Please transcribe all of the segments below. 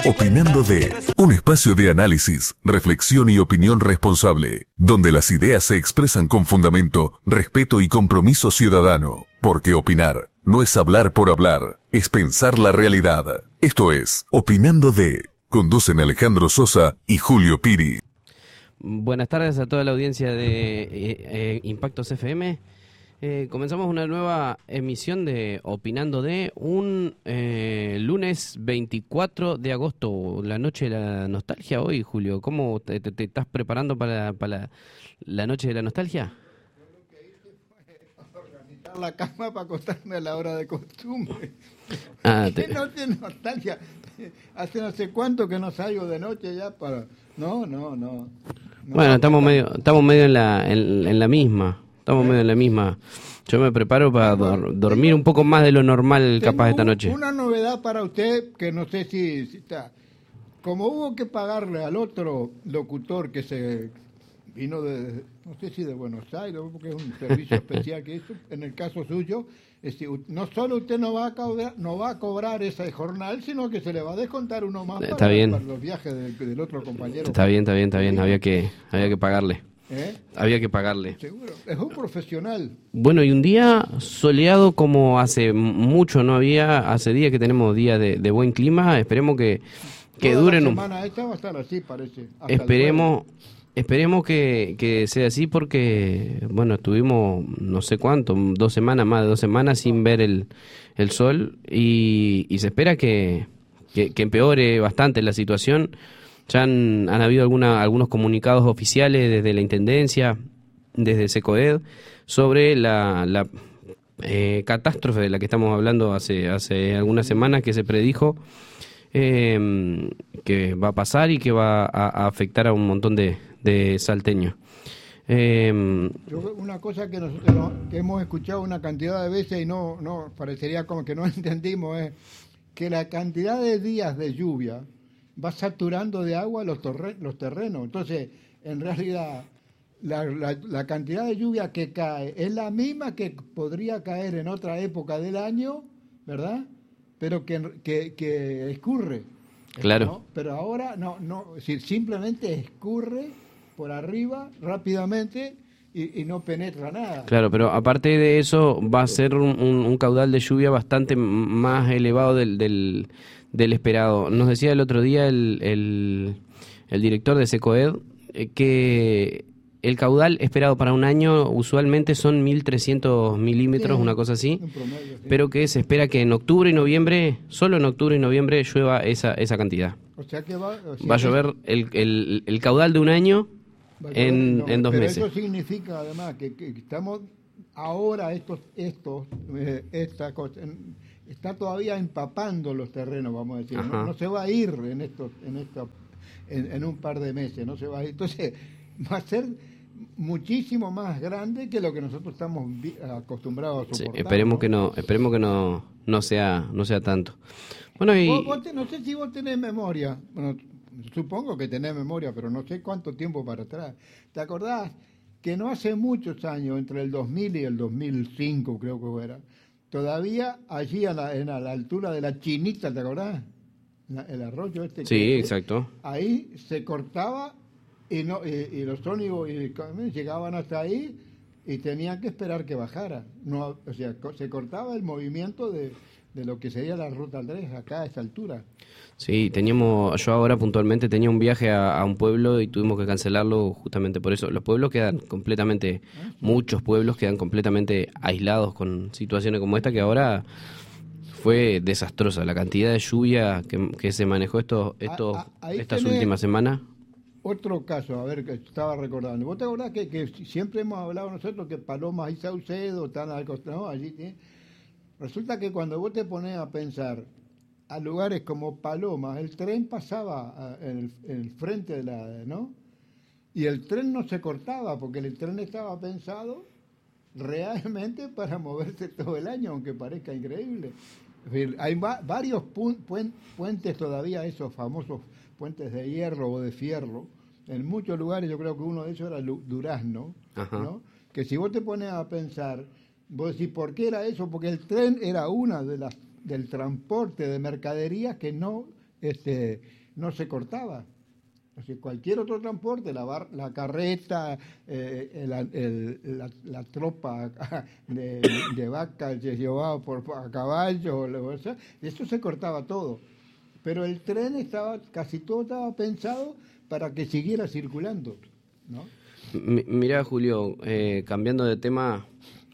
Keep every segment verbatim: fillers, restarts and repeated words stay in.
Opinando de, un espacio de análisis, reflexión y opinión responsable, donde las ideas se expresan con fundamento, respeto y compromiso ciudadano. Porque opinar no es hablar por hablar, es pensar la realidad. Esto es Opinando de, conducen Alejandro Sosa y Julio Piri. Buenas tardes a toda la audiencia de eh, eh, Impactos F M. Eh, comenzamos una nueva emisión de Opinando de un eh, lunes veinticuatro de agosto, la noche de la nostalgia hoy, Julio. ¿Cómo te, te, te estás preparando para, para la, la noche de la nostalgia? Lo que hice fue organizar la cama para acostarme a la hora de costumbre. Ah, te... ¿Qué noche de nostalgia? Hace no sé cuánto que no salgo de noche ya para... No, no, no. no bueno, estamos medio, estamos medio en la, en, en la misma. Estamos medio en la misma. Yo me preparo para dor- dormir un poco más de lo normal capaz esta noche. Una novedad para usted que no sé si, si está. Como hubo que pagarle al otro locutor que se vino de, no sé si de Buenos Aires, porque es un servicio especial que hizo, en el caso suyo, es decir, no solo usted no va a cobrar, no va a cobrar ese jornal, sino que se le va a descontar uno más está para, bien. para los viajes del, del otro compañero. Está bien, está bien, está bien. Había que, había que pagarle. ¿Eh? Había que pagarle. Seguro, es un profesional. Bueno, y un día soleado como hace mucho no había, hace días que tenemos días de, de buen clima, esperemos que, que Toda duren la un... semana esta va a estar así, parece. Hasta Esperemos, esperemos que, que sea así porque, bueno, estuvimos no sé cuánto, dos semanas, más de dos semanas sin ver el, el sol y, y se espera que, que, que empeore bastante la situación. Ya han, han habido alguna, algunos comunicados oficiales desde la Intendencia, desde SECOED, sobre la, la eh, catástrofe de la que estamos hablando hace, hace algunas semanas, que se predijo eh, que va a pasar y que va a, a afectar a un montón de, de salteños. Eh, Yo, una cosa que nosotros no, que hemos escuchado una cantidad de veces y no, no parecería como que no entendimos es que la cantidad de días de lluvia va saturando de agua los, torre, los terrenos. Entonces, en realidad, la, la, la cantidad de lluvia que cae es la misma que podría caer en otra época del año, ¿verdad? Pero que, que, que escurre. Claro. ¿No? Pero ahora no, no, es decir, simplemente escurre por arriba rápidamente y, y no penetra nada. Claro, pero aparte de eso va a ser un, un, un caudal de lluvia bastante más elevado del, del, del esperado. Nos decía el otro día el, el, el director de SECOED eh, que el caudal esperado para un año usualmente son mil trescientos milímetros, sí, una cosa así, promedio, sí, pero que se espera que en octubre y noviembre, solo en octubre y noviembre llueva esa, esa cantidad. O sea que va, o sea va a llover el, el, el caudal de un año en, no, en dos pero meses. Eso significa además que, que estamos ahora estos estos eh, esta cosa, en, está todavía empapando los terrenos, vamos a decir, no, no se va a ir en estos en esto en, en un par de meses, no se va a ir. Entonces va a ser muchísimo más grande que lo que nosotros estamos acostumbrados a soportar. Sí, esperemos ¿no? que no, esperemos que no no sea no sea tanto. Bueno, y vos, vos te, no sé si vos tenés memoria, bueno, supongo que tenés memoria, pero no sé cuánto tiempo para atrás. ¿Te acordás que no hace muchos años, entre el dos mil y el dos mil cinco creo que era, todavía allí a la, en a la altura de la Chinita, ¿te acordás? La, el arroyo este. Sí, que, exacto. Ahí se cortaba y, no, y, y los ónibus y llegaban hasta ahí y tenían que esperar que bajara. No, o sea, se cortaba el movimiento de... de lo que sería la Ruta tres acá a esta altura. Sí, teníamos, yo ahora puntualmente tenía un viaje a, a un pueblo y tuvimos que cancelarlo justamente por eso. Los pueblos quedan completamente, ah, sí. muchos pueblos quedan completamente aislados con situaciones como esta, que ahora fue desastrosa. La cantidad de lluvia que, que se manejó estos, estos, a, a, estas últimas semanas. Otro caso, a ver, que estaba recordando. ¿Vos te acordás que, que siempre hemos hablado nosotros que Palomas y Saucedo están al costado, ¿no? Allí, ¿sí? Resulta que cuando vos te pones a pensar a lugares como Palomas, el tren pasaba en el, en el frente de la, ¿no? Y el tren no se cortaba porque el tren estaba pensado realmente para moverse todo el año, aunque parezca increíble. Es decir, hay va, varios pu puen puentes todavía, esos famosos puentes de hierro o de fierro, en muchos lugares. Yo creo que uno de ellos era Durazno, ¿no? Que si vos te pones a pensar, vos decís, ¿por qué era eso? Porque el tren era una de las del transporte de mercaderías que no este, no se cortaba. O sea, cualquier otro transporte, la, bar, la carreta, eh, el, el, la, la tropa de, de vaca se llevaba por, a caballo, o sea, eso se cortaba todo. Pero el tren estaba, casi todo estaba pensado para que siguiera circulando, ¿no? M- Mirá, Julio, eh, cambiando de tema,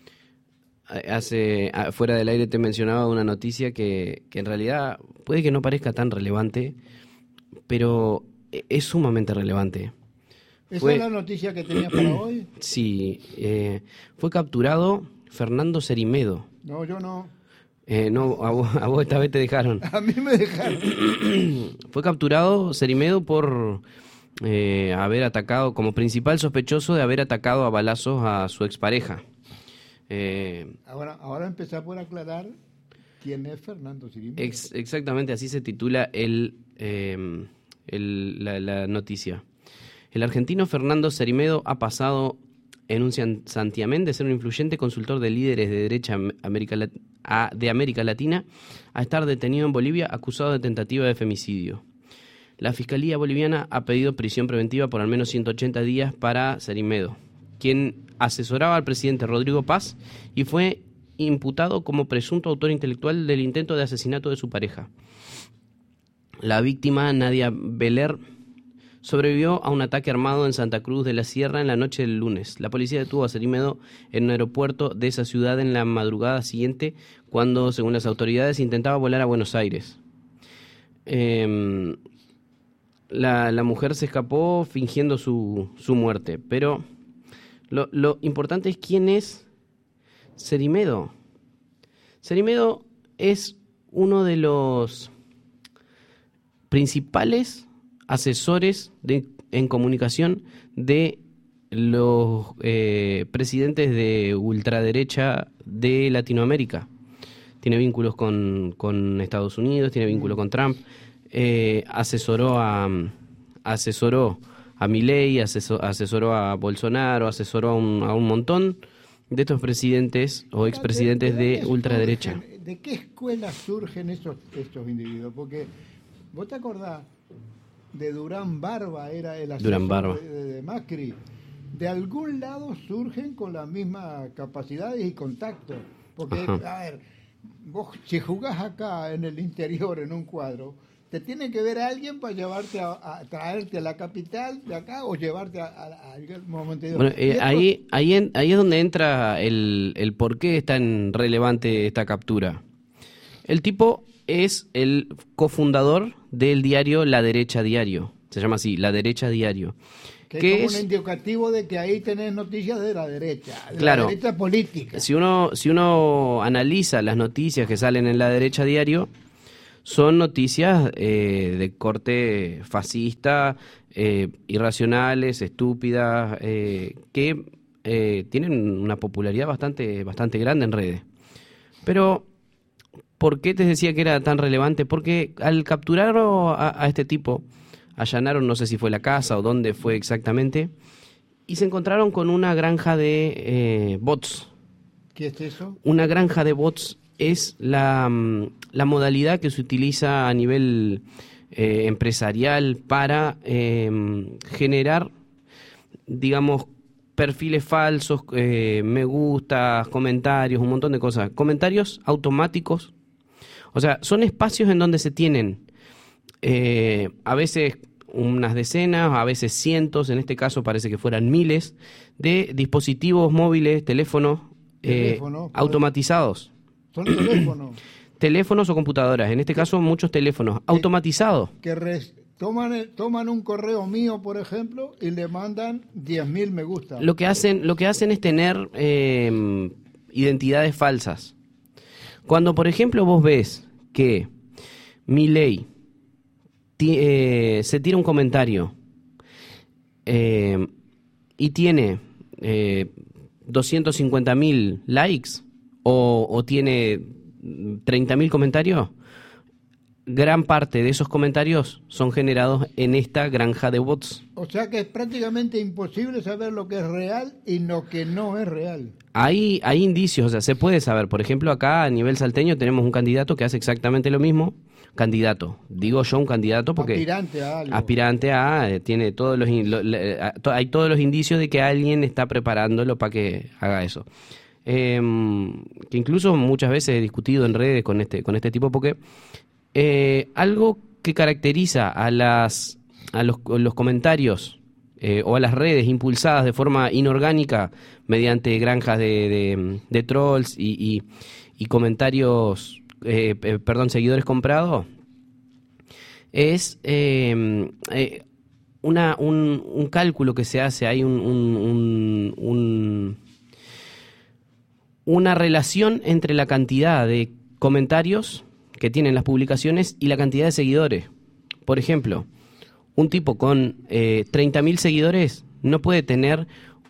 hace fuera del aire te mencionaba una noticia que, que en realidad puede que no parezca tan relevante, pero es sumamente relevante. ¿Esa Fue, es la noticia que tenías para hoy? Sí, eh, fue capturado Fernando Cerimedo. No, yo no. Eh, no, a vos, a vos esta vez te dejaron. A mí me dejaron. Fue capturado Cerimedo por eh, haber atacado, como principal sospechoso de haber atacado a balazos a su expareja. Eh, ahora, ahora empezar por aclarar quién es Fernando Cerimedo. Ex, exactamente, así se titula el... Eh, El, la, la noticia. El argentino Fernando Cerimedo ha pasado en un santiamén de ser un influyente consultor de líderes de derecha América, a, de América Latina a estar detenido en Bolivia acusado de tentativa de femicidio. La Fiscalía Boliviana ha pedido prisión preventiva por al menos ciento ochenta días para Cerimedo, quien asesoraba al presidente Rodrigo Paz y fue imputado como presunto autor intelectual del intento de asesinato de su pareja. La víctima, Nadia Beler, sobrevivió a un ataque armado en Santa Cruz de la Sierra en la noche del lunes. La policía detuvo a Cerimedo en un aeropuerto de esa ciudad en la madrugada siguiente, cuando, según las autoridades, intentaba volar a Buenos Aires. Eh, la, la mujer se escapó fingiendo su, su muerte, pero lo, lo importante es quién es Cerimedo. Cerimedo es uno de los principales asesores de, en comunicación de los eh, presidentes de ultraderecha de Latinoamérica. Tiene vínculos con, con Estados Unidos, tiene vínculos con Trump, eh, asesoró a asesoró a Milei, asesor, asesoró a Bolsonaro, asesoró a un, a un montón de estos presidentes o expresidentes de, de ultraderecha. Surgen, ¿de qué escuela surgen estos, estos individuos? Porque ¿vos te acordás de Durán Barba? Era el asesor Barba. De, de Macri. De algún lado surgen con las mismas capacidades y contactos. Porque, Ajá. a ver, vos si jugás acá en el interior en un cuadro, te tiene que ver a alguien para llevarte a, a traerte a la capital de acá o llevarte a, a, a algún momento. Bueno, eh, ahí, ahí, en, ahí es donde entra el, el por qué es tan relevante esta captura. El tipo es el cofundador del diario La Derecha Diario. Se llama así, La Derecha Diario. Que, que es como es un indicativo de que ahí tenés noticias de la derecha, de claro, la derecha política. Si uno, si uno analiza las noticias que salen en La Derecha Diario, son noticias eh, de corte fascista, eh, irracionales, estúpidas, eh, que eh, tienen una popularidad bastante, bastante grande en redes. Pero ¿por qué te decía que era tan relevante? Porque al capturar a, a este tipo, allanaron, no sé si fue la casa o dónde fue exactamente, y se encontraron con una granja de eh, bots. ¿Qué es eso? Una granja de bots es la, la modalidad que se utiliza a nivel eh, empresarial para eh, generar, digamos, perfiles falsos, eh, me gustas, comentarios, un montón de cosas. Comentarios automáticos. O sea, son espacios en donde se tienen eh, a veces unas decenas, a veces cientos, en este caso parece que fueran miles, de dispositivos móviles, teléfonos eh, Teléfono, automatizados. ¿Son teléfonos? Teléfonos o computadoras, en este caso muchos teléfonos que, automatizados. Que res, toman, toman un correo mío, por ejemplo, y le mandan diez mil me gusta. Lo que hacen, lo que hacen es tener eh, identidades falsas. Cuando, por ejemplo, vos ves que Milei eh, se tira un comentario eh, y tiene eh, doscientos cincuenta mil likes o, o tiene treinta mil comentarios, gran parte de esos comentarios son generados en esta granja de bots. O sea que es prácticamente imposible saber lo que es real y lo que no es real. Hay, hay indicios, o sea, se puede saber. Por ejemplo, acá a nivel salteño tenemos un candidato que hace exactamente lo mismo, candidato. Digo yo un candidato porque... Aspirante a algo. Aspirante a... eh, tiene todos los... in- lo- le- a- to- hay todos los indicios de que alguien está preparándolo para que haga eso. Eh, que incluso muchas veces he discutido en redes con este, con este tipo porque eh, algo que caracteriza a, las, a los, los comentarios eh, o a las redes impulsadas de forma inorgánica mediante granjas de, de, de trolls y, y, y comentarios, eh, eh, perdón, seguidores comprados, es eh, eh, una, un, un cálculo que se hace, hay un, un, un, un una relación entre la cantidad de comentarios que tienen las publicaciones y la cantidad de seguidores. Por ejemplo, un tipo con eh, treinta mil seguidores no puede tener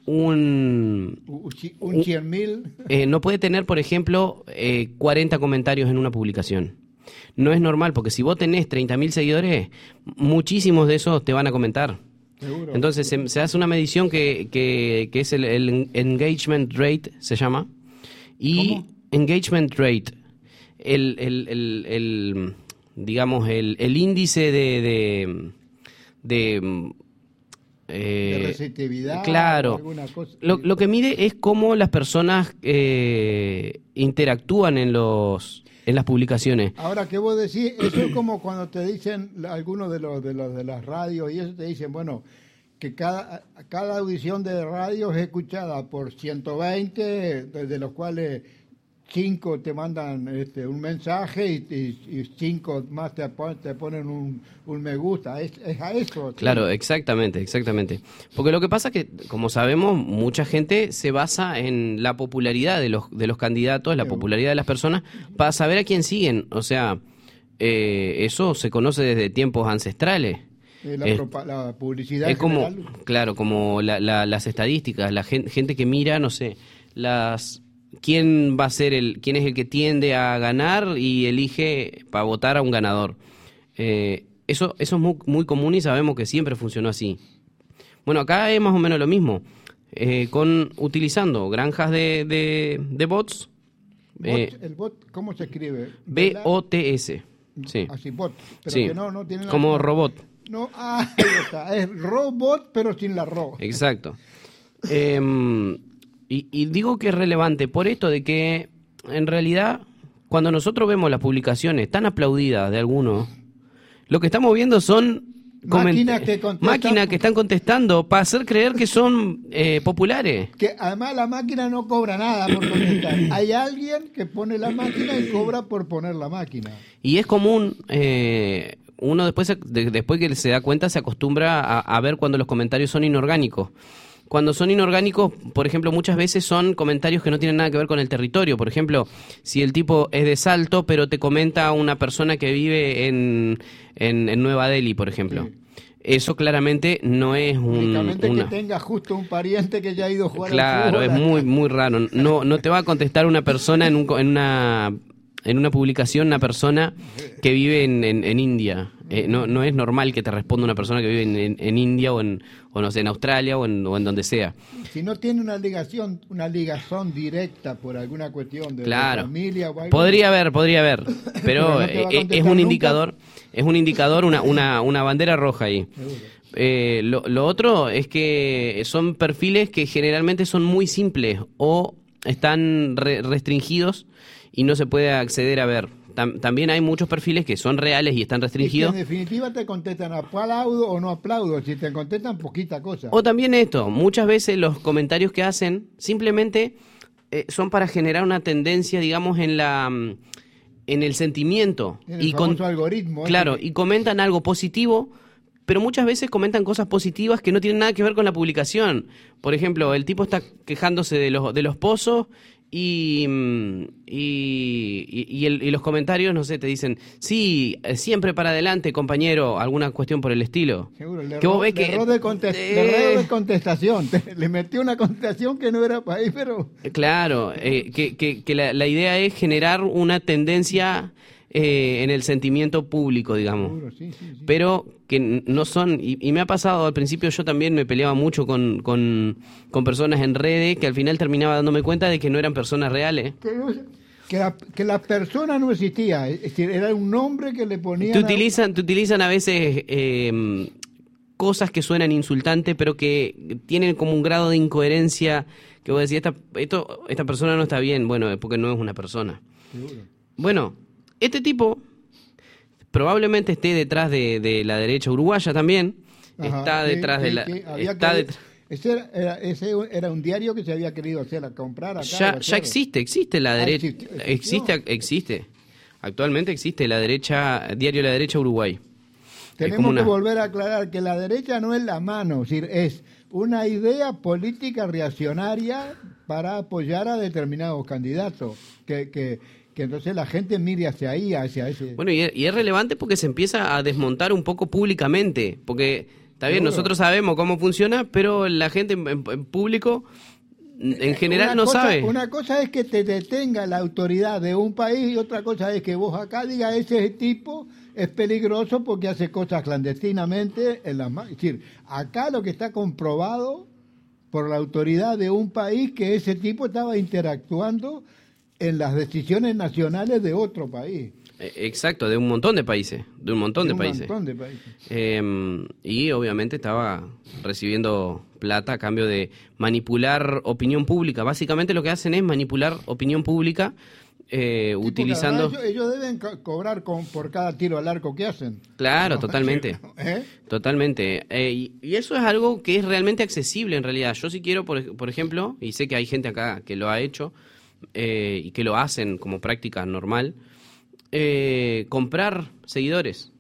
un... Un cien mil. Eh, no puede tener, por ejemplo, eh, cuarenta comentarios en una publicación. No es normal, porque si vos tenés treinta mil seguidores, muchísimos de esos te van a comentar. Seguro. Entonces se, se hace una medición que, que, que es el, el engagement rate, se llama. Y ¿Cómo? engagement rate, el, el, el, el, digamos, el, el índice de... de, de eh, De receptividad. claro. Alguna cosa. Lo, lo que mide es cómo las personas eh, interactúan en los en las publicaciones. Ahora que vos decís, eso es como cuando te dicen algunos de los de los de las radios y eso te dicen, bueno, que cada cada audición de radio es escuchada por ciento veinte, de, de los cuales cinco te mandan este, un mensaje y, y, y cinco más te, pon, te ponen un, un me gusta. Es, es a eso. ¿Sí? Claro, exactamente, exactamente. Porque lo que pasa es que, como sabemos, mucha gente se basa en la popularidad de los, de los candidatos, la popularidad de las personas, para saber a quién siguen. O sea, eh, eso se conoce desde tiempos ancestrales. Eh, la, Es- propa- la publicidad Es como, general. claro, como la, la- las estadísticas, la gen- gente que mira, no sé, las quién va a ser el, quién es el que tiende a ganar y elige para votar a un ganador. Eh, eso, eso es muy, muy común y sabemos que siempre funcionó así. Bueno, acá es más o menos lo mismo, eh, con utilizando granjas de, de, de bots, Bot, eh, el bot, ¿cómo se escribe? B O T S, sí, Así, bot. Pero sí, que no, no tiene la- como robot. No, ah, ahí está. Es robot, pero sin la ro. Exacto. Em, y, y digo que es relevante por esto de que, en realidad, cuando nosotros vemos las publicaciones tan aplaudidas de algunos, lo que estamos viendo son Máquinas coment- que contestan- máquinas que están contestando para hacer creer que son eh, populares. Que además la máquina no cobra nada por contestar. Hay alguien que pone la máquina y cobra por poner la máquina. Y es común, eh, uno después, se- de- después que se da cuenta, se acostumbra a, a ver cuando los comentarios son inorgánicos. Cuando son inorgánicos, por ejemplo, muchas veces son comentarios que no tienen nada que ver con el territorio. Por ejemplo, si el tipo es de Salto, pero te comenta una persona que vive en, en, en Nueva Delhi, por ejemplo. Sí. Eso claramente no es un, Únicamente una... que tenga justo un pariente que ya ha ido a jugar al Claro, fútbol. es muy muy raro. No no te va a contestar una persona en un co- en una en una publicación, una persona que vive en, en, en India. Eh, no no es normal que te responda una persona que vive en, en, en India o en o no sé, en Australia o en, o en donde sea. Si no tiene una ligación, una ligazón directa por alguna cuestión de, de Claro. familia o algo. Podría haber, podría haber, Pero pero no te va a eh, es contestar un nunca. indicador, es un indicador, una una una bandera roja ahí. Seguro. Eh, lo, lo otro es que son perfiles que generalmente son muy simples o están re- restringidos y no se puede acceder a ver. Tam- también hay muchos perfiles que son reales y están Es que restringidos. en definitiva te contestan aplaudo o no aplaudo. Si te contestan poquita cosa. O también esto, muchas veces los comentarios que hacen simplemente eh, son para generar una tendencia, digamos, en la mm, en el sentimiento. En el y famoso algoritmo, ese Claro, que- y comentan algo positivo, pero muchas veces comentan cosas positivas que no tienen nada que ver con la publicación. Por ejemplo, el tipo está quejándose de los, de los pozos y, mm, y, y- y el- y los comentarios, no sé, te dicen, sí, eh, siempre para adelante, compañero, alguna cuestión por el estilo. Seguro, le Que vos erró- ves le que- erró de, contes- eh, le erró de contestación. Le metió una contestación que no era para ahí, pero... Claro, eh, que, que, que la, la idea es generar una tendencia eh, en el sentimiento público, digamos. Seguro, sí, sí, sí. Pero que n- no son, y, y me ha pasado al principio, yo también me peleaba mucho con, con, con personas en redes que al final terminaba dándome cuenta de que no eran personas reales. Pero que la, que la persona no existía, es decir, era un nombre que le ponían... Te utilizan, te utilizan a veces eh, cosas que suenan insultantes, pero que tienen como un grado de incoherencia, que vos decís, esta, esto, esta persona no está bien, bueno, es porque no es una persona. Seguro. Bueno, este tipo probablemente esté detrás de, de la derecha uruguaya también, Ajá, está sí, detrás sí, de la... sí, había Está que- detr- ese, era, era- ese era un diario que se había querido hacer, a comprar acá. ya, o ya hacer. existe, existe la Ah, derecha, existió, existe, existió. existe. Actualmente existe la derecha, diario La Derecha Uruguay. Tenemos como una- que volver a aclarar que la derecha no es la mano, es decir, es una idea política reaccionaria para apoyar a determinados candidatos, que, que, que entonces la gente mire hacia ahí, hacia ese... Bueno, y es, y es relevante porque se empieza a desmontar un poco públicamente, porque está bien, Seguro. nosotros sabemos cómo funciona, pero la gente en, en- en público en general Una no cosa- sabe. Una cosa es que te detenga la autoridad de un país y otra cosa es que vos acá digas ese tipo es peligroso porque hace cosas clandestinamente en las ma- es decir, acá lo que está comprobado por la autoridad de un país que ese tipo estaba interactuando en las decisiones nacionales de otro país. Eh, Exacto, de un montón de países, de un montón de, un países. montón de países. Eh, y obviamente estaba recibiendo plata a cambio de manipular opinión pública. Básicamente lo que hacen es manipular opinión pública eh, Sí, porque utilizando... además ellos, ellos deben co- cobrar con, por cada tiro al arco que hacen. Claro, No, totalmente. ¿eh? Totalmente. Eh, y, y eso es algo que es realmente accesible en realidad. Yo si quiero, por, ej- por ejemplo, y sé que hay gente acá que lo ha hecho eh, y que lo hacen como práctica normal, eh, comprar seguidores.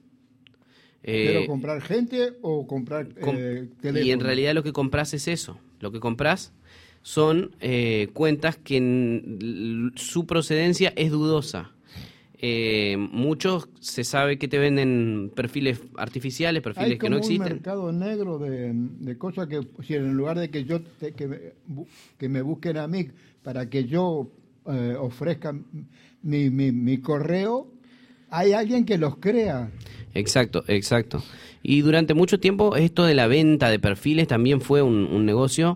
Eh, Pero comprar gente o comprar com- eh, y teléfono. en realidad lo que compras es eso. Lo que compras son eh, cuentas que en- l- su procedencia es dudosa. Eh, muchos se sabe que te venden perfiles artificiales, perfiles Hay que como no existen. un mercado negro de, de cosas que, si en lugar de que yo te- que, me, bu- que me busquen a mí para que yo eh, ofrezca mi, mi, mi correo, hay alguien que los crea. Exacto, exacto. Y durante mucho tiempo esto de la venta de perfiles también fue un, un negocio,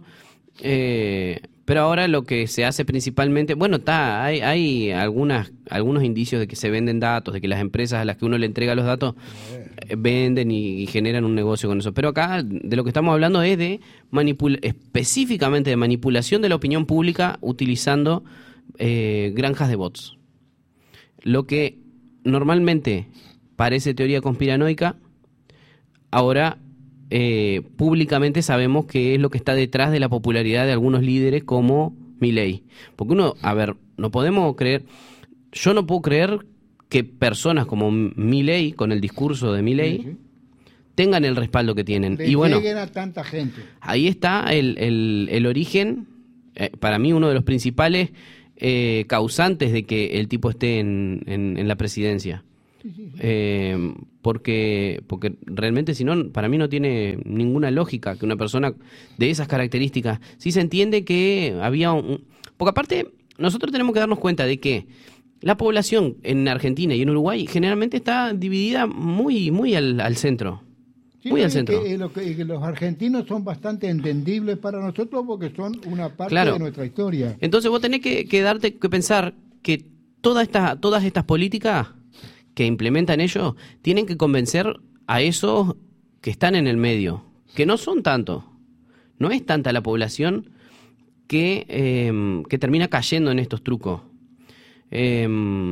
eh, pero ahora lo que se hace principalmente, bueno, está, hay, hay algunas, algunos indicios de que se venden datos, de que las empresas a las que uno le entrega los datos eh, venden y, y generan un negocio con eso. Pero acá de lo que estamos hablando es de manipula específicamente de manipulación de la opinión pública utilizando eh, granjas de bots. Lo que normalmente parece teoría conspiranoica, ahora eh, públicamente sabemos que es lo que está detrás de la popularidad de algunos líderes como Milei. Porque uno, a ver, no podemos creer, yo no puedo creer que personas como Milei, con el discurso de Milei, Sí, sí. tengan el respaldo que tienen. Le Y bueno, lleguen a tanta gente. ahí está el, el, el origen, eh, para mí uno de los principales eh, causantes de que el tipo esté en, en, en la presidencia. Sí, sí, sí. Eh, porque porque realmente si no, para mí no tiene ninguna lógica que una persona de esas características, sí se entiende que había un... Porque aparte, nosotros tenemos que darnos cuenta de que la población en Argentina y en Uruguay generalmente está dividida muy, muy al, al centro. Sí, Muy no, al y centro. que, y lo que- y que los argentinos son bastante entendibles para nosotros porque son una parte Claro. de nuestra historia. Entonces vos tenés que, que darte que pensar que toda esta, todas estas políticas que implementan ellos tienen que convencer a esos que están en el medio, que no son tantos. No es tanta la población que, eh, que termina cayendo en estos trucos. Eh,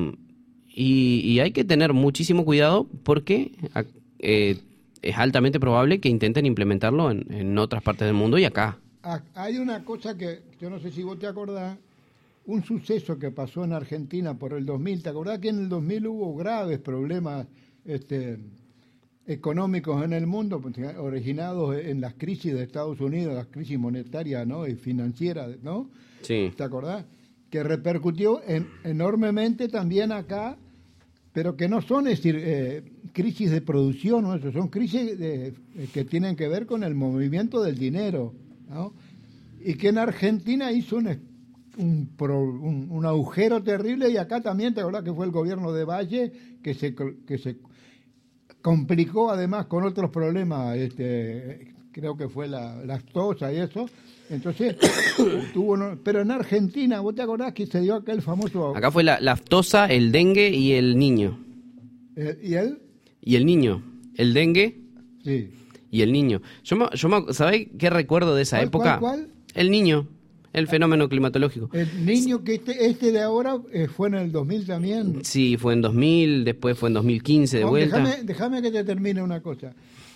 y, y hay que tener muchísimo cuidado porque eh, es altamente probable que intenten implementarlo en, en otras partes del mundo y acá. Ah, hay una cosa que yo no sé si vos te acordás, un suceso que pasó en Argentina por el dos mil. ¿Te acordás que en el dos mil hubo graves problemas este, económicos en el mundo, pues, originados en las crisis de Estados Unidos, las crisis monetarias, ¿no?, y financieras, ¿no? Sí. ¿Te acordás? Que repercutió en- enormemente también acá, pero que no son, es decir, eh, crisis de producción, ¿no? Eso son crisis de- que tienen que ver con el movimiento del dinero, ¿no? Y que en Argentina hizo un, es- un, pro- un- un agujero terrible, y acá también, ¿te acordás que fue el gobierno de Valle que se, co- que se complicó además con otros problemas este, creo que fue la lactosa y eso. Entonces, tuvo, no, pero en Argentina, ¿vos te acordás que se dio aquel famoso... Acá fue la lactosa, el dengue y el niño. Eh, ¿Y él? Y el niño. El dengue Sí. y el niño. Yo, me- yo me- ¿sabés qué recuerdo de esa ¿Cuál, época? cuál, cuál? El niño, el fenómeno climatológico. El niño que este, este de ahora eh, fue en el dos mil también. Sí, fue en dos mil, después fue en dos mil quince de Juan, vuelta. Déjame, déjame que te termine una cosa.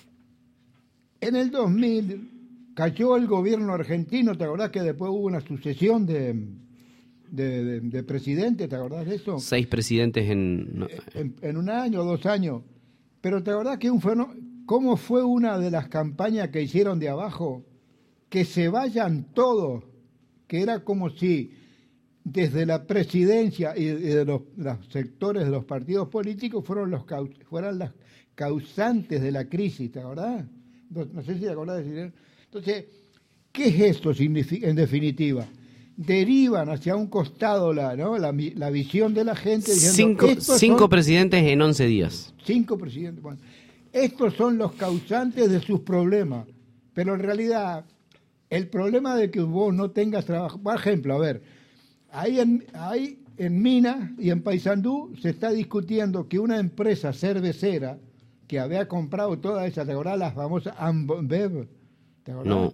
En el dos mil cayó el gobierno argentino, ¿te acordás que después hubo una sucesión de, de, de, de presidentes, ¿te acordás de eso? Seis presidentes en... no, En, en un año o dos años. Pero ¿te acordás que un fenó- cómo fue una de las campañas que hicieron de abajo? Que se vayan todos, que era como si desde la presidencia y de los, los sectores de los partidos políticos fueron los caus- fueran las causantes de la crisis, ¿te acordás? No, no sé si te acordás de decir. Entonces, ¿qué es esto signifi- en definitiva? Derivan hacia un costado la, ¿no? la, mi- la visión de la gente diciendo, cinco "Estos cinco son- presidentes en once días. cinco presidentes. Bueno, estos son los causantes de sus problemas, pero en realidad el problema de que vos no tengas trabajo, por ejemplo, a ver, ahí en, ahí en Minas y en Paysandú se está discutiendo que una empresa cervecera que había comprado toda esa, ¿te acordás? Las famosas Ambev, ¿te acordás? No.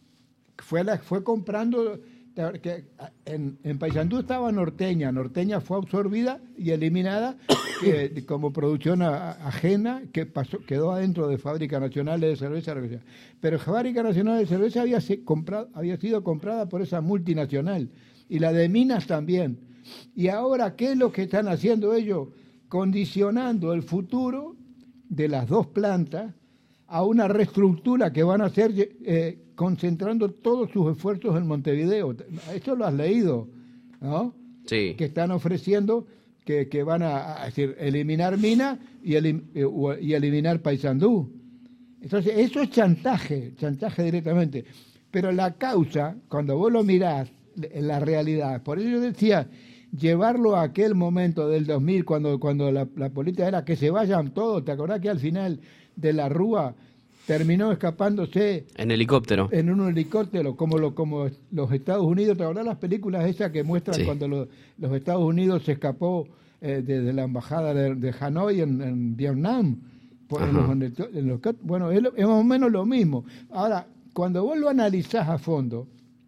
Fue, la, fue comprando, que en, en Paysandú estaba Norteña, Norteña fue absorbida y eliminada que, como producción a, ajena que pasó, quedó adentro de Fábrica Nacional de Cerveza. Pero Fábrica Nacional de Cerveza había, se, comprado, había sido comprada por esa multinacional y la de Minas también. Y ahora, ¿qué es lo que están haciendo ellos? Condicionando el futuro de las dos plantas a una reestructura que van a hacer eh, concentrando todos sus esfuerzos en Montevideo. Esto lo has leído, ¿no? Sí. Que están ofreciendo que, que van a, a decir, eliminar Minas y, elim, eh, y eliminar Paysandú. Entonces, eso es chantaje, chantaje directamente. Pero la causa, cuando vos lo mirás, en la realidad, por eso yo decía, llevarlo a aquel momento del dos mil, cuando, cuando la, la política era que se vayan todos, ¿te acordás que al final de la Rúa terminó escapándose En helicóptero. en un helicóptero, como, lo, como los Estados Unidos? ¿Te acordás las películas esas que muestran Sí. cuando lo, los Estados Unidos se escapó eh, desde la embajada de, de Hanoi en, en Vietnam? Por, en los, en los, bueno, es, lo, es más o menos lo mismo. Ahora, cuando vos lo analizás a fondo,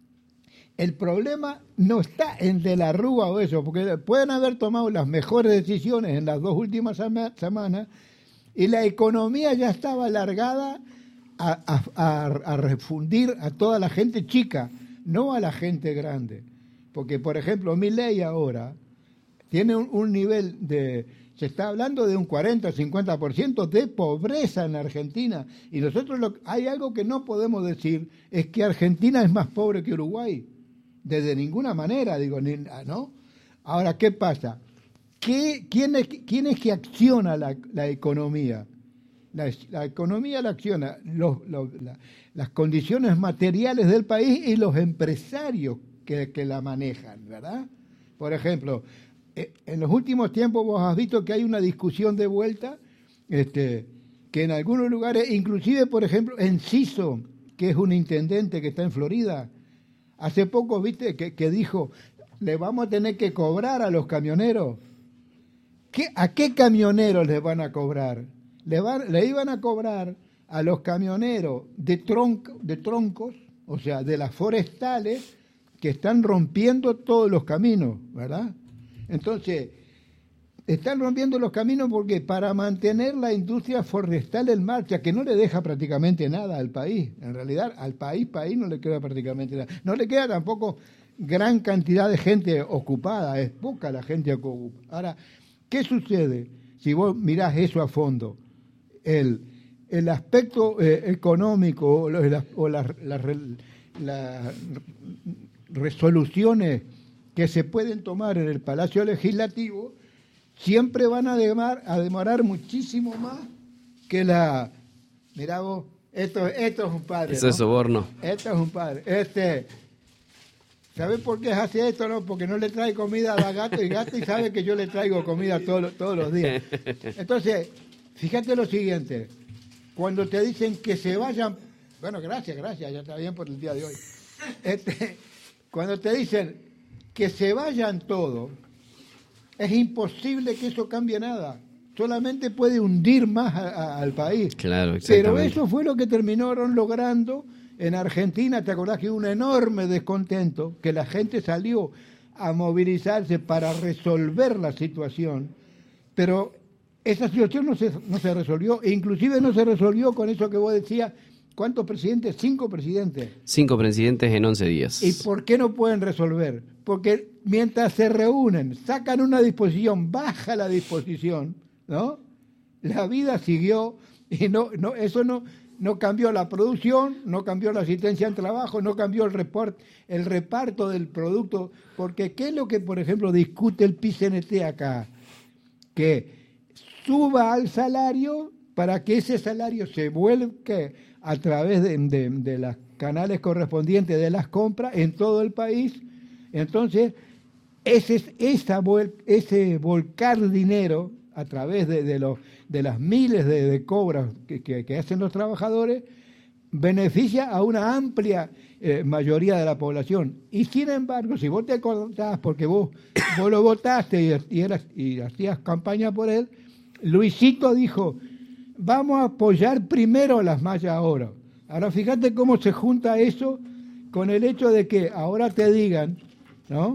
el problema no está en De la Rúa o eso, porque pueden haber tomado las mejores decisiones en las dos últimas sema- semanas y la economía ya estaba alargada a, a, a, a refundir a toda la gente chica, no a la gente grande. Porque, por ejemplo, Milei ahora tiene un, un nivel de... Se está hablando de un cuarenta, cincuenta por ciento de pobreza en Argentina. Y nosotros lo, hay algo que no podemos decir, es que Argentina es más pobre que Uruguay. De ninguna manera, digo, ¿no? Ahora, ¿qué pasa? ¿Qué, quién, es, ¿Quién es que acciona la, la economía? La, la economía la acciona los, los, la, las condiciones materiales del país y los empresarios que, que la manejan, ¿verdad? Por ejemplo, en los últimos tiempos vos has visto que hay una discusión de vuelta, este, que en algunos lugares, inclusive, por ejemplo, Enciso, que es un intendente que está en Florida, hace poco, viste, que, que dijo, le vamos a tener que cobrar a los camioneros. ¿Qué, ¿A qué camioneros les van a cobrar? Le, van, le iban a cobrar a los camioneros de, tronco, de troncos, o sea, de las forestales, que están rompiendo todos los caminos, ¿verdad? Entonces, están rompiendo los caminos porque para mantener la industria forestal en marcha, que no le deja prácticamente nada al país, en realidad al país, país no le queda prácticamente nada. No le queda tampoco gran cantidad de gente ocupada, es poca la gente ocupada. Ahora, ¿qué sucede si vos mirás eso a fondo? El, el aspecto eh, económico o, la, o las la, la resoluciones que se pueden tomar en el Palacio Legislativo siempre van a demorar, a demorar muchísimo más que la... Mirá vos, esto, esto es un padre, Eso ¿no? es soborno. Esto es un padre. Este, ¿sabés por qué hace esto? No? Porque no le trae comida a la gata y gata y sabe que yo le traigo comida todos, todos los días. Entonces, fíjate lo siguiente. Cuando te dicen que se vayan Bueno, gracias, gracias, ya está bien por el día de hoy. Este, cuando te dicen que se vayan todos, es imposible que eso cambie nada. Solamente puede hundir más a, a, al país. Claro, exactamente. Pero eso fue lo que terminaron logrando en Argentina. ¿Te acordás que hubo un enorme descontento? Que la gente salió a movilizarse para resolver la situación, pero esa situación no se, no se resolvió, e inclusive no se resolvió con eso que vos decías. ¿Cuántos presidentes? Cinco presidentes. Cinco presidentes en once días. ¿Y por qué no pueden resolver? Porque mientras se reúnen, sacan una disposición, baja la disposición, ¿no? La vida siguió y no, no, eso no, no cambió la producción, no cambió la asistencia al trabajo, no cambió el, report, el reparto del producto. Porque ¿qué es lo que, por ejemplo, discute el P I C N T acá? Que suba al salario para que ese salario se vuelque a través de, de, de los canales correspondientes de las compras en todo el país. Entonces, ese, esa, ese volcar dinero a través de, de, los, de las miles de, de cobras que, que, que hacen los trabajadores, beneficia a una amplia eh, mayoría de la población. Y sin embargo, si vos te acordás, porque vos, vos lo votaste y, y, eras, y hacías campaña por él, Luisito dijo: vamos a apoyar primero las mallas oro. Ahora fíjate cómo se junta eso con el hecho de que ahora te digan, ¿no?,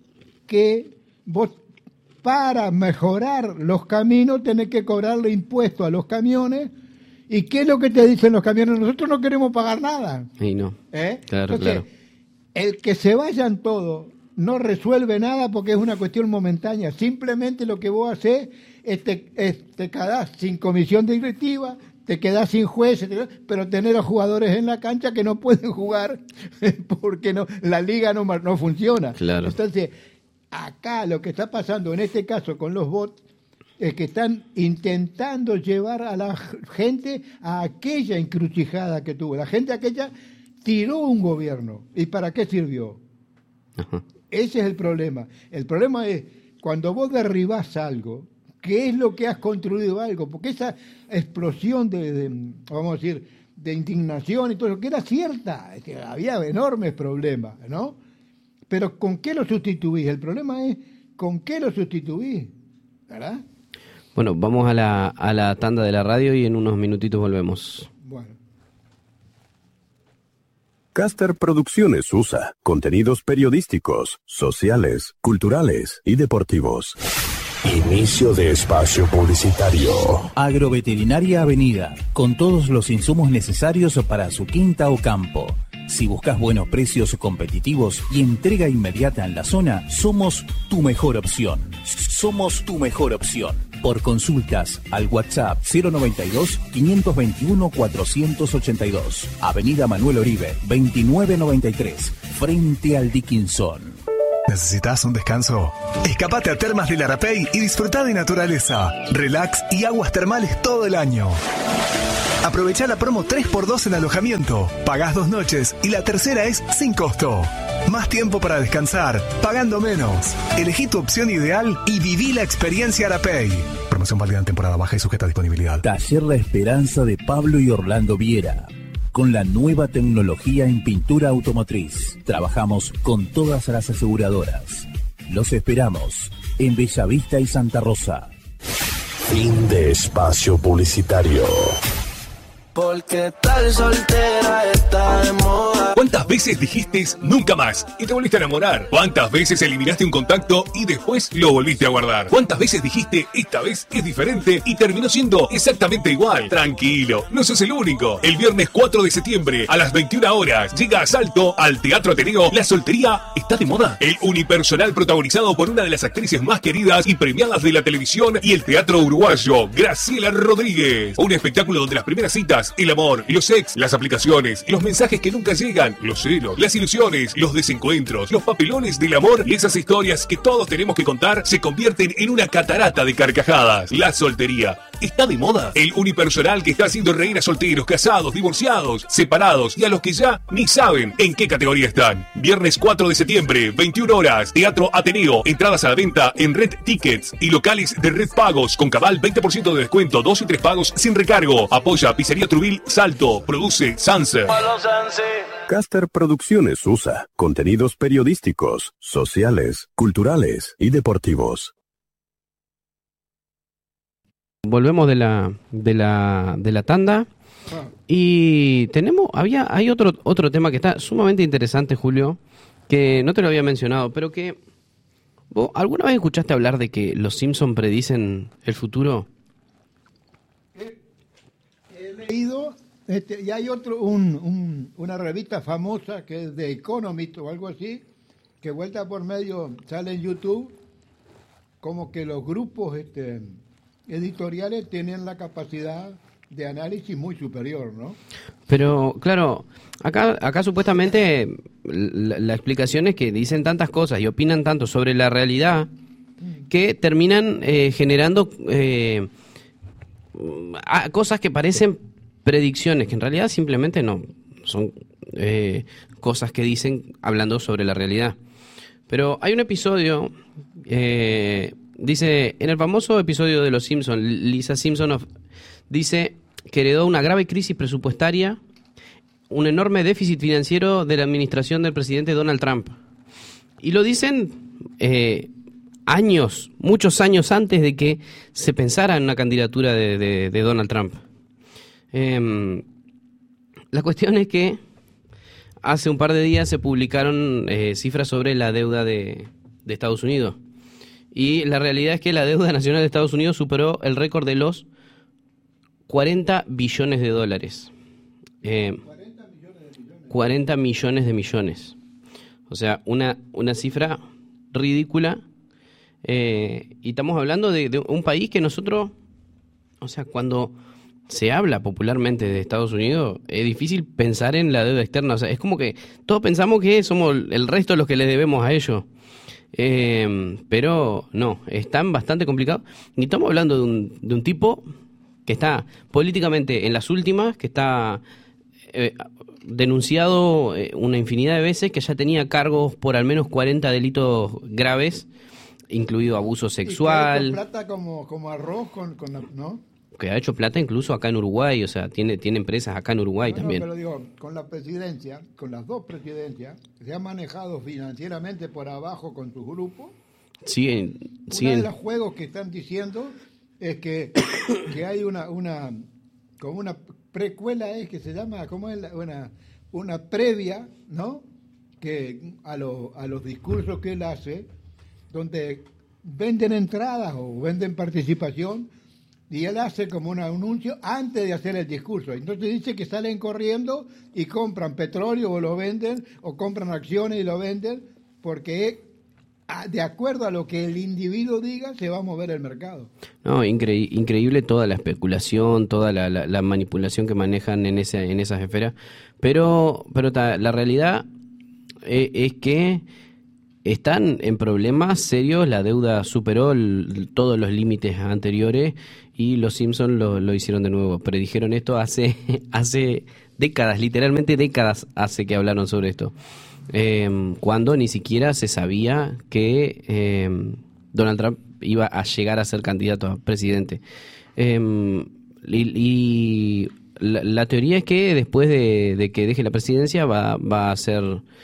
que vos para mejorar los caminos tenés que cobrarle impuestos a los camiones. ¿Y qué es lo que te dicen los camiones? Nosotros no queremos pagar nada. Y no. ¿Eh? Claro, Entonces, claro. El que se vayan todos no resuelve nada porque es una cuestión momentánea. Simplemente lo que vos haces es te, es, te quedás sin comisión directiva, te quedás sin jueces, te quedás, pero tener a jugadores en la cancha que no pueden jugar porque no, la liga no, no funciona. Claro. Entonces, acá lo que está pasando en este caso con los bots es que están intentando llevar a la gente a aquella encrucijada que tuvo. La gente aquella tiró un gobierno. ¿Y para qué sirvió? Ajá. Ese es el problema. El problema es cuando vos derribás algo, ¿qué es lo que has construido algo? Porque esa explosión de, de vamos a decir, de indignación y todo eso, que era cierta, que había enormes problemas, ¿no? Pero ¿con qué lo sustituís? El problema es ¿con qué lo sustituís? ¿Verdad? Bueno, vamos a la, a la tanda de la radio y en unos minutitos volvemos. Bueno. Caster Producciones U S A. Contenidos periodísticos, sociales, culturales y deportivos. Inicio de espacio publicitario. Agroveterinaria Avenida, con todos los insumos necesarios para su quinta o campo. Si buscas buenos precios competitivos y entrega inmediata en la zona, somos tu mejor opción. Somos tu mejor opción. Por consultas al WhatsApp cero noventa y dos, quinientos veintiuno, cuatrocientos ochenta y dos. Avenida Manuel Oribe, veintinueve noventa y tres, frente al Dickinson. ¿Necesitas un descanso? Escapate a Termas del Arapey y disfruta de naturaleza, relax y aguas termales todo el año. Aprovecha la promo tres por dos en alojamiento. Pagás dos noches y la tercera es sin costo. Más tiempo para descansar, pagando menos. Elegí tu opción ideal y viví la experiencia Arapey. Promoción válida en temporada baja y sujeta a disponibilidad. Taller La Esperanza de Pablo y Orlando Viera. Con la nueva tecnología en pintura automotriz. Trabajamos con todas las aseguradoras. Los esperamos en Bellavista y Santa Rosa. Fin de espacio publicitario. Porque tal soltera está de moda. ¿Cuántas veces dijiste nunca más y te volviste a enamorar? ¿Cuántas veces eliminaste un contacto y después lo volviste a guardar? ¿Cuántas veces dijiste esta vez es diferente y terminó siendo exactamente igual? Tranquilo, no sos el único. El viernes cuatro de septiembre a las veintiuna horas llega a Salto al Teatro Ateneo La Soltería está de moda. El unipersonal protagonizado por una de las actrices más queridas y premiadas de la televisión y el teatro uruguayo, Graciela Rodríguez. Un espectáculo donde las primeras citas, el amor, los ex, las aplicaciones, los mensajes que nunca llegan, los celos, las ilusiones, los desencuentros, los papelones del amor y esas historias que todos tenemos que contar se convierten en una catarata de carcajadas. La soltería está de moda. El unipersonal que está haciendo reír a solteros, casados, divorciados, separados y a los que ya ni saben en qué categoría están. Viernes cuatro de septiembre, veintiuna horas, Teatro Ateneo. Entradas a la venta en Red Tickets y locales de Red Pagos con cabal veinte por ciento de descuento, dos y tres pagos sin recargo. Apoya Pizzería Truville, Salto. Produce Sanser. Caster Producciones U S A. Contenidos periodísticos, sociales, culturales y deportivos. Volvemos de la de la de la tanda y tenemos había hay otro otro tema que está sumamente interesante, Julio, que no te lo había mencionado, pero que ¿vos alguna vez escuchaste hablar de que los Simpson predicen el futuro? He, he leído, este, y hay otro un, un, una revista famosa que es de Economist o algo así, que vuelta por medio sale en YouTube, como que los grupos este editoriales tienen la capacidad de análisis muy superior, ¿no? Pero, claro, acá acá supuestamente la, la explicación es que dicen tantas cosas y opinan tanto sobre la realidad que terminan eh, generando eh, a, cosas que parecen predicciones, que en realidad simplemente no, son eh, cosas que dicen hablando sobre la realidad. Pero hay un episodio... Eh, Dice, en el famoso episodio de Los Simpsons, Lisa Simpson of, dice que heredó una grave crisis presupuestaria, un enorme déficit financiero de la administración del presidente Donald Trump. Y lo dicen eh, años, muchos años antes de que se pensara en una candidatura de, de, de Donald Trump. Eh, la cuestión es que hace un par de días se publicaron eh, cifras sobre la deuda de, de Estados Unidos. Y la realidad es que la deuda nacional de Estados Unidos superó el récord de los cuarenta billones de dólares. Eh, cuarenta millones de millones. O sea, una, una cifra ridícula. Eh, y estamos hablando de, de un país que nosotros, o sea, cuando se habla popularmente de Estados Unidos, es difícil pensar en la deuda externa. O sea, es como que todos pensamos que somos el resto los que les debemos a ellos. Eh, pero no, están bastante complicados. Y estamos hablando de un, de un tipo que está políticamente en las últimas, que está eh, denunciado eh, una infinidad de veces, que ya tenía cargos por al menos cuarenta delitos graves, incluido abuso sexual. Y que ha hecho plata como, como arroz, con, con la, ¿no? Que ha hecho plata incluso acá en Uruguay, o sea, tiene, tiene empresas acá en Uruguay no, también. No, pero digo, con la presidencia, con las dos presidencias, se ha manejado financieramente por abajo con sus grupos. Siguen, Uno siguen. de los juegos que están diciendo es que, que hay una, una, como una precuela, es que se llama, ¿cómo es? La, una, una previa, ¿no? Que a, lo, a los discursos que él hace, donde venden entradas o venden participación, y él hace como un anuncio antes de hacer el discurso. Entonces dice que salen corriendo y compran petróleo o lo venden, o compran acciones y lo venden, porque de acuerdo a lo que el individuo diga, se va a mover el mercado. No, incre- increíble toda la especulación, toda la, la, la manipulación que manejan en, ese, en esas esferas. Pero, pero ta, la realidad eh, es que están en problemas serios, la deuda superó el, todos los límites anteriores y los Simpsons lo, lo hicieron de nuevo. Predijeron esto hace, hace décadas, literalmente décadas hace que hablaron sobre esto. Eh, cuando ni siquiera se sabía que eh, Donald Trump iba a llegar a ser candidato a presidente. Eh, y y la, la teoría es que después de, de que deje la presidencia va, va a ser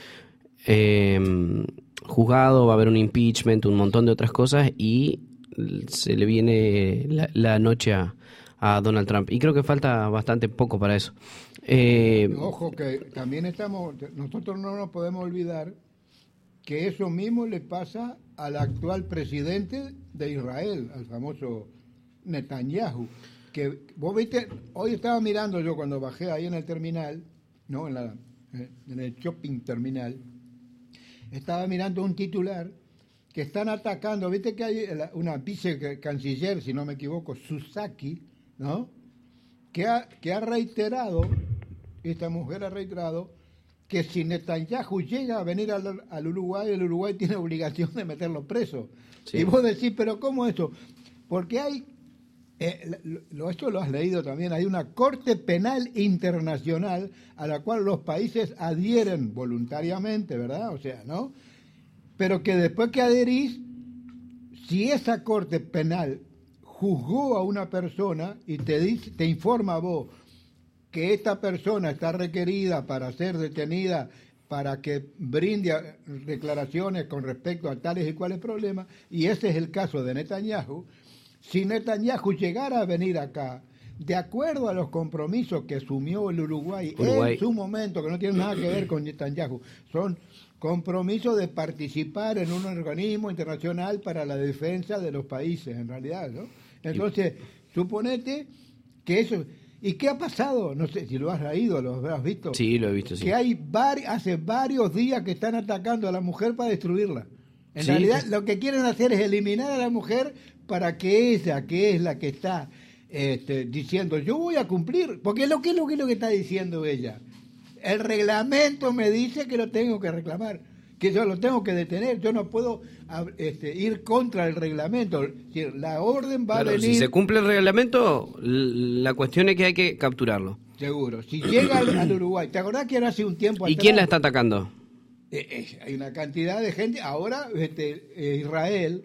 eh, juzgado, va a haber un impeachment, un montón de otras cosas y se le viene la, la noche a, a Donald Trump. Y creo que falta bastante poco para eso. Eh, Ojo que también estamos, nosotros no nos podemos olvidar que eso mismo le pasa al actual presidente de Israel, al famoso Netanyahu, que vos viste, hoy estaba mirando yo cuando bajé ahí en el terminal, no, en la en el shopping terminal, estaba mirando un titular que están atacando, viste que hay una vicecanciller, si no me equivoco, Susaki, ¿no? Que ha, que ha reiterado, esta mujer ha reiterado, que si Netanyahu llega a venir al, al Uruguay, el Uruguay tiene obligación de meterlo preso. Sí. Y vos decís, ¿pero cómo eso? Porque hay, eh, lo, esto lo has leído también, hay una Corte Penal Internacional a la cual los países adhieren voluntariamente, ¿verdad? O sea, ¿no? Pero que después que adherís, si esa Corte Penal juzgó a una persona y te dice, te informa a vos que esta persona está requerida para ser detenida, para que brinde declaraciones con respecto a tales y cuales problemas, y ese es el caso de Netanyahu. Si Netanyahu llegara a venir acá, de acuerdo a los compromisos que asumió el Uruguay, Uruguay en su momento, que no tienen nada que ver con Netanyahu, son compromisos de participar en un organismo internacional para la defensa de los países, en realidad, ¿no? Entonces, suponete que eso... ¿Y qué ha pasado? No sé si lo has leído, lo has visto. Sí, lo he visto, sí. Que hay vari- hace varios días que están atacando a la mujer para destruirla. En sí, realidad, que... lo que quieren hacer es eliminar a la mujer para que ella, que es la que está este, diciendo, yo voy a cumplir, porque lo que es lo que es lo que está diciendo ella. El reglamento me dice que lo tengo que reclamar, que yo lo tengo que detener, yo no puedo este, ir contra el reglamento. La orden va claro, a venir... Si se cumple el reglamento, la cuestión es que hay que capturarlo. Seguro. Si llega al, al Uruguay, ¿te acordás que ahora hace un tiempo ¿Y atrás, quién la está atacando? Eh, eh, hay una cantidad de gente. Ahora este, eh, Israel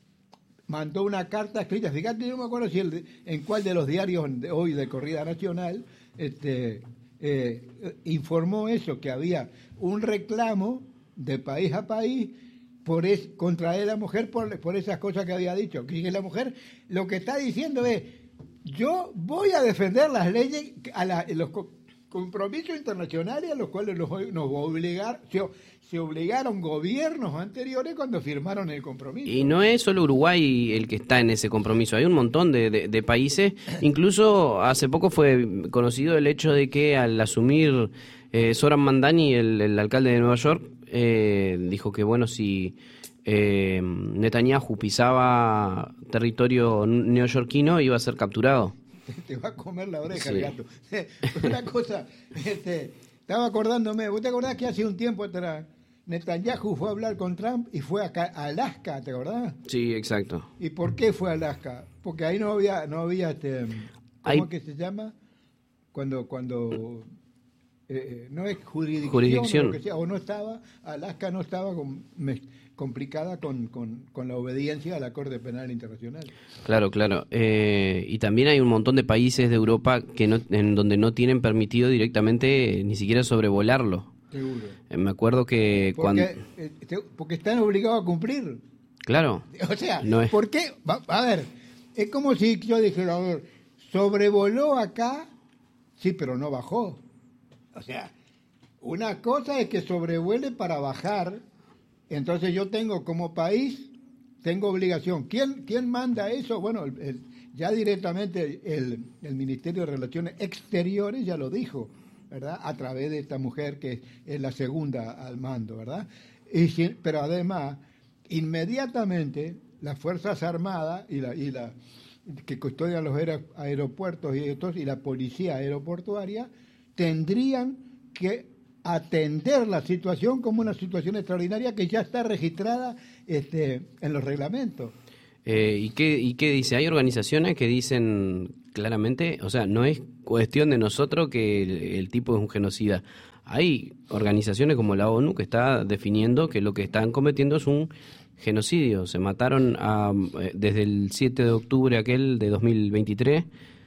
mandó una carta escrita, fíjate, no me acuerdo si el, en cuál de los diarios de hoy de Corrida Nacional este, eh, informó eso, que había un reclamo de país a país por es, contra la mujer por, por esas cosas que había dicho. Que la mujer lo que está diciendo es, yo voy a defender las leyes, a la, los compromisos internacionales a los cuales nos, nos obligar, se, se obligaron gobiernos anteriores cuando firmaron el compromiso. Y no es solo Uruguay el que está en ese compromiso, hay un montón de, de, de países. Incluso hace poco fue conocido el hecho de que al asumir eh, Zoran Mandani, el, el alcalde de Nueva York, eh, dijo que bueno, si eh, Netanyahu pisaba territorio neoyorquino iba a ser capturado. Te va a comer la oreja, sí. El gato. Una cosa, este, estaba acordándome, ¿vos te acordás que hace un tiempo atrás Netanyahu fue a hablar con Trump y fue a, a Alaska, ¿te acordás? Sí, exacto. ¿Y por qué fue a Alaska? Porque ahí no había, no había este, ¿cómo Hay... es que se llama? Cuando, cuando eh, no es jurisdicción, jurisdicción. O, lo que sea, o no estaba, Alaska no estaba con, me, complicada con, con, con la obediencia a la Corte Penal Internacional. Claro, claro. Eh, y también hay un montón de países de Europa que no, en donde no tienen permitido directamente eh, ni siquiera sobrevolarlo. Seguro. Eh, me acuerdo que porque, cuando... eh, porque están obligados a cumplir. Claro. O sea, no es... ¿por qué? Va, a ver, es como si yo dijera, a ver, sobrevoló acá, sí, pero no bajó. O sea, una cosa es que sobrevuele para bajar. Entonces yo tengo como país, tengo obligación. ¿Quién, quién manda eso? Bueno, el, el, ya directamente el, el Ministerio de Relaciones Exteriores ya lo dijo, ¿verdad? A través de esta mujer que es la segunda al mando, ¿verdad? Y, pero además, inmediatamente las Fuerzas Armadas y la, y la que custodian los aeropuertos y, estos, y la policía aeroportuaria tendrían que atender la situación como una situación extraordinaria que ya está registrada este, en los reglamentos. Eh, ¿y, qué, ¿Y qué dice? Hay organizaciones que dicen claramente, o sea, no es cuestión de nosotros que el, el tipo es un genocida. Hay organizaciones como la ONU que está definiendo que lo que están cometiendo es un genocidio. Se mataron a, desde el siete de octubre aquel de dos mil veintitrés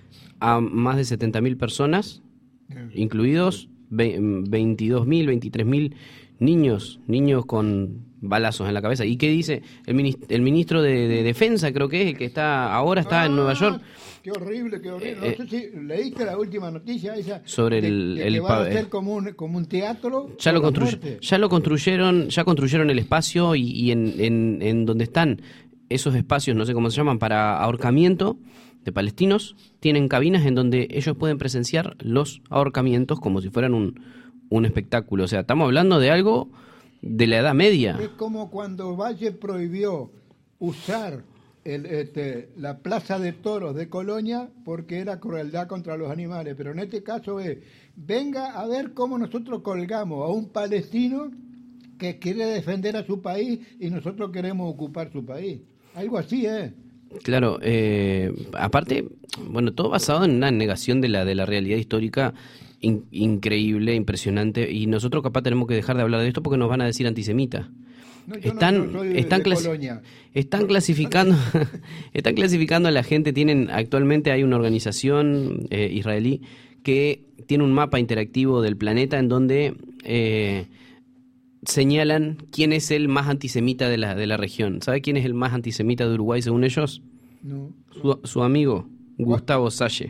a más de setenta mil personas, incluidos veintidós mil, veintitrés mil niños, niños con balazos en la cabeza. ¿Y qué dice el ministro, el ministro de, de Defensa, creo que es el que está ahora está ah, en Nueva York? Qué horrible, qué horrible. Eh, no sé si leíste la última noticia esa sobre de, el, de el que va a ser como un, como un teatro. Ya lo, construy, ya lo construyeron, ya construyeron el espacio y, y en, en, en donde están esos espacios, no sé cómo se llaman, para ahorcamiento de palestinos, tienen cabinas en donde ellos pueden presenciar los ahorcamientos como si fueran un, un espectáculo. O sea, estamos hablando de algo de la Edad Media. Es como cuando Valle prohibió usar el, este, la plaza de toros de Colonia porque era crueldad contra los animales. Pero en este caso es, venga a ver cómo nosotros colgamos a un palestino que quiere defender a su país y nosotros queremos ocupar su país. Algo así es. ¿eh? Claro, eh, aparte, bueno, todo basado en una negación de la de la realidad histórica in, increíble, impresionante, y nosotros capaz tenemos que dejar de hablar de esto porque nos van a decir antisemita. No, están, no, no están, clasi- están clasificando, están clasificando a la gente. Tienen actualmente hay una organización eh, israelí que tiene un mapa interactivo del planeta en donde eh, señalan quién es el más antisemita de la, de la región. ¿Sabe quién es el más antisemita de Uruguay según ellos? No. Su, su amigo, Gustavo Salle.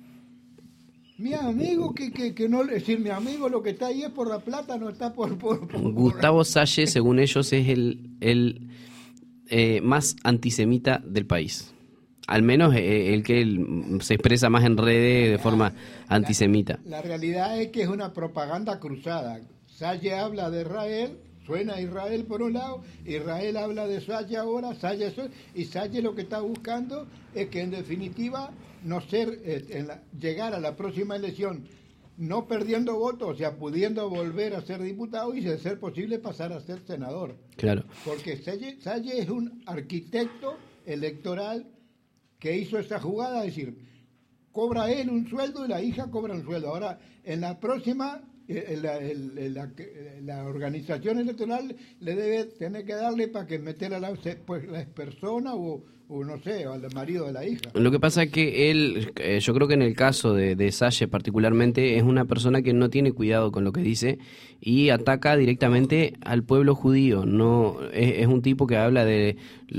Mi amigo, que, que, que no, es decir, mi amigo lo que está ahí es por la plata, no está por... por, por Gustavo Salle, según ellos, es el, el eh, más antisemita del país. Al menos eh, el que el, se expresa más en redes de forma la, antisemita. La, la realidad es que es una propaganda cruzada. Salle habla de Israel, suena a Israel por un lado, Israel habla de Salle ahora, Salle eso, y Salle lo que está buscando es que en definitiva no ser eh, en la, llegar a la próxima elección no perdiendo votos, o sea, pudiendo volver a ser diputado y, de ser posible, pasar a ser senador. Claro. Porque Salle, Salle es un arquitecto electoral que hizo esa jugada, es decir, cobra él un sueldo y la hija cobra un sueldo. Ahora, en la próxima, eh, la, el, la, la organización electoral le debe tener que darle para que meter a la, pues, la persona o, o no sé, al marido de la hija. Lo que pasa es que él, eh, yo creo que en el caso de, de Salle particularmente, es una persona que no tiene cuidado con lo que dice y ataca directamente al pueblo judío. No es, es un tipo que habla de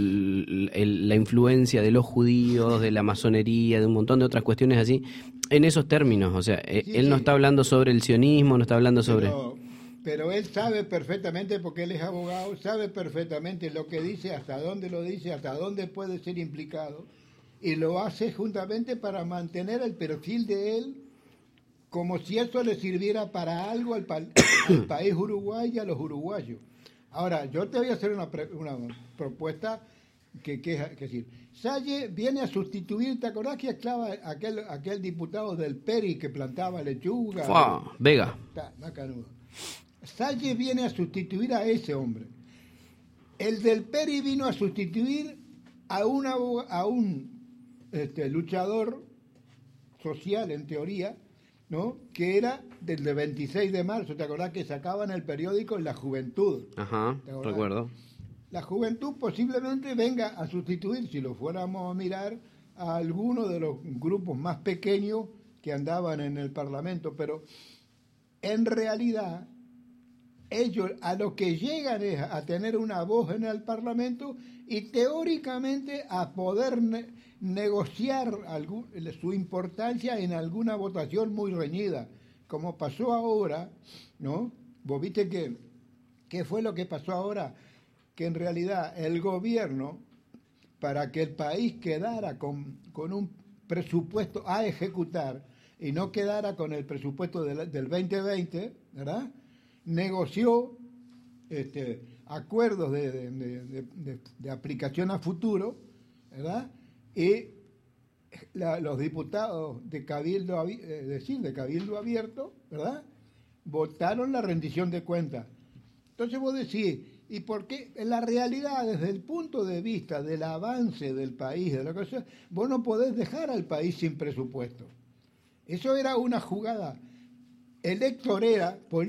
l, l, la influencia de los judíos, de la masonería, de un montón de otras cuestiones así, en esos términos. O sea, sí, él sí. no está hablando sobre el sionismo, no está hablando sobre... Pero... Pero él sabe perfectamente, porque él es abogado, sabe perfectamente lo que dice, hasta dónde lo dice, hasta dónde puede ser implicado, y lo hace juntamente para mantener el perfil de él como si eso le sirviera para algo al, pa al país Uruguay y a los uruguayos. Ahora, yo te voy a hacer una, una propuesta que, que, que decir, Salle viene a sustituir, ¿te acordás que esclava aquel, aquel diputado del Peri que plantaba lechuga? Fua, Vega. Está, macanudo. Salle viene a sustituir a ese hombre. El del Peri vino a sustituir a, una, a un este, luchador social, en teoría, ¿no? Que era del de veintiséis de marzo. ¿Te acordás que sacaban el periódico La Juventud? Ajá, recuerdo. La Juventud posiblemente venga a sustituir, si lo fuéramos a mirar, a alguno de los grupos más pequeños que andaban en el Parlamento, pero en realidad ellos a lo que llegan es a tener una voz en el Parlamento y teóricamente a poder ne negociar algún, su importancia en alguna votación muy reñida, como pasó ahora, ¿no? Vos viste que, ¿qué fue lo que pasó ahora? Que en realidad el gobierno, para que el país quedara con, con un presupuesto a ejecutar y no quedara con el presupuesto del, del veinte veinte, ¿verdad?, negoció este, acuerdos de, de, de, de, de aplicación a futuro, ¿verdad? Y la, los diputados de Cabildo, eh, decir, de Cabildo Abierto, ¿verdad?, votaron la rendición de cuentas. Entonces vos decís, ¿y por qué? En la realidad, desde el punto de vista del avance del país, de la cosa, vos no podés dejar al país sin presupuesto. Eso era una jugada electorera política.